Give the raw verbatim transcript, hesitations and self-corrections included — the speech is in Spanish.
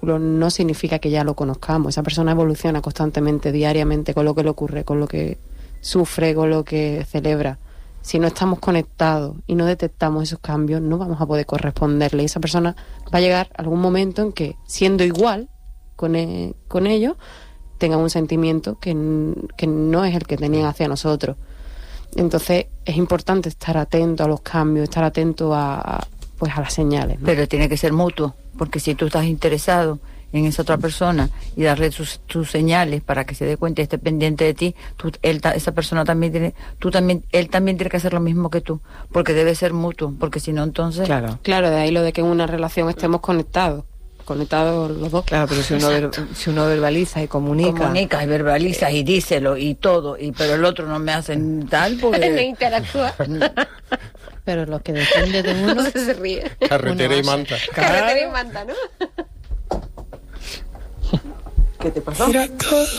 no significa que ya lo conozcamos. Esa persona evoluciona constantemente, diariamente, con lo que le ocurre, con lo que sufre, con lo que celebra. Si no estamos conectados y no detectamos esos cambios, no vamos a poder corresponderle. Y esa persona va a llegar a algún momento en que, siendo igual con, e- con ellos, tengan un sentimiento que, n- que no es el que tenían hacia nosotros. Entonces es importante estar atento a los cambios, estar atento a, a, pues a las señales, ¿no? Pero tiene que ser mutuo, porque si tú estás interesado en esa otra persona y darle tus, tus señales para que se dé cuenta y esté pendiente de ti, tú, él, ta- esa persona también tiene, tú también, él también tiene que hacer lo mismo que tú, porque debe ser mutuo, porque si no entonces... Claro. Claro, de ahí lo de que en una relación estemos conectados, conectados los dos. Claro, pero si uno, ver, si uno verbaliza y comunica... Comunicas y verbalizas y díselo y todo, y pero el otro no me hace tal, No porque... interactúa. Pero lo que depende de uno... Se ríe. Carretera y manta. Carretera y manta, ¿no? ¿Qué te pasó? Mira todo